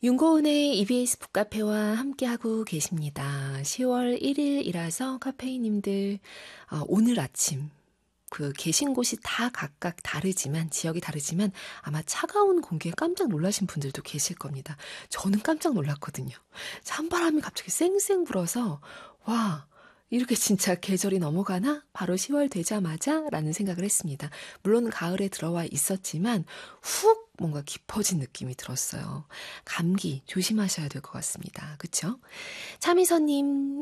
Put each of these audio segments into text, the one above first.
윤고은의 EBS 북카페와 함께하고 계십니다. 10월 1일이라서 카페인님들 오늘 아침 계신 곳이 다 각각 다르지만 지역이 다르지만 아마 차가운 공기에 깜짝 놀라신 분들도 계실 겁니다. 저는 깜짝 놀랐거든요. 찬바람이 갑자기 쌩쌩 불어서 와 이렇게 진짜 계절이 넘어가나? 바로 10월 되자마자 라는 생각을 했습니다. 물론 가을에 들어와 있었지만 훅 뭔가 깊어진 느낌이 들었어요. 감기 조심하셔야 될 것 같습니다. 그쵸? 차미선님,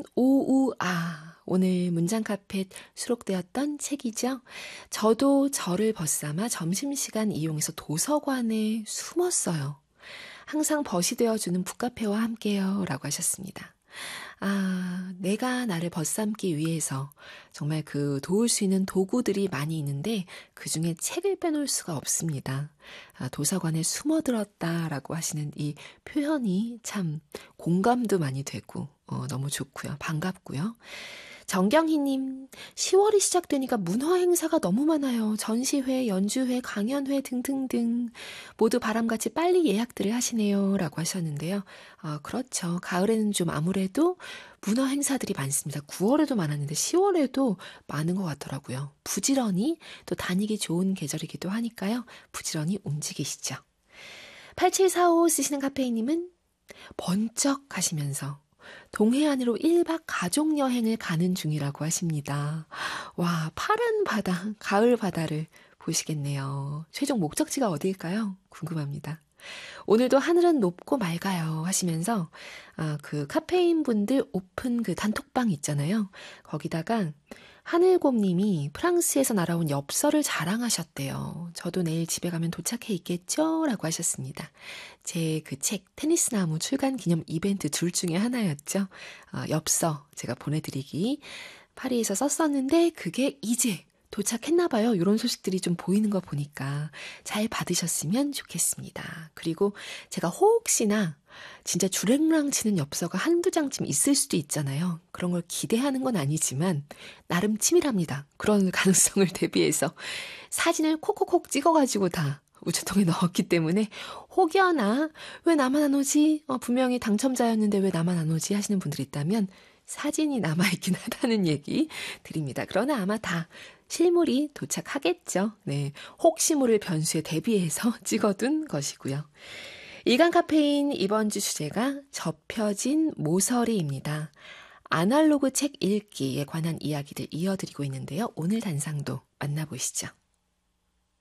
오늘 문장 카펫 수록되었던 책이죠. 저도 저를 벗삼아 점심시간 이용해서 도서관에 숨었어요. 항상 벗이 되어주는 북카페와 함께요. 라고 하셨습니다. 내가 나를 벗삼기 위해서 정말 도울 수 있는 도구들이 많이 있는데 그 중에 책을 빼놓을 수가 없습니다. 도서관에 숨어들었다라고 하시는 이 표현이 참 공감도 많이 되고 너무 좋고요. 반갑고요. 정경희님, 10월이 시작되니까 문화 행사가 너무 많아요. 전시회, 연주회, 강연회 등등등. 모두 바람같이 빨리 예약들을 하시네요. 라고 하셨는데요. 그렇죠. 가을에는 좀 아무래도 문화 행사들이 많습니다. 9월에도 많았는데 10월에도 많은 것 같더라고요. 부지런히 또 다니기 좋은 계절이기도 하니까요. 부지런히 움직이시죠. 8745 쓰시는 카페이님은 번쩍 하시면서 동해안으로 1박 가족여행을 가는 중이라고 하십니다. 와, 파란 바다, 가을 바다를 보시겠네요. 최종 목적지가 어디일까요? 궁금합니다. 오늘도 하늘은 높고 맑아요 하시면서 카페인 분들 오픈 단톡방 있잖아요. 거기다가 하늘곰님이 프랑스에서 날아온 엽서를 자랑하셨대요. 저도 내일 집에 가면 도착해 있겠죠? 라고 하셨습니다. 제 책 테니스 나무 출간 기념 이벤트 둘 중에 하나였죠. 엽서 제가 보내드리기 파리에서 썼었는데 그게 이제 도착했나봐요. 이런 소식들이 좀 보이는 거 보니까 잘 받으셨으면 좋겠습니다. 그리고 제가 혹시나 진짜 주랭랑 치는 엽서가 한두 장쯤 있을 수도 있잖아요. 그런 걸 기대하는 건 아니지만 나름 치밀합니다. 그런 가능성을 대비해서 사진을 콕콕콕 찍어가지고 다 우체통에 넣었기 때문에 혹여나 왜 나만 안 오지? 분명히 당첨자였는데 왜 나만 안 오지? 하시는 분들이 있다면 사진이 남아있긴 하다는 얘기 드립니다. 그러나 아마 다 실물이 도착하겠죠. 네, 혹시 모를 변수에 대비해서 찍어둔 것이고요. 일간 카페인 이번 주 주제가 접혀진 모서리입니다. 아날로그 책 읽기에 관한 이야기들 이어드리고 있는데요. 오늘 단상도 만나보시죠.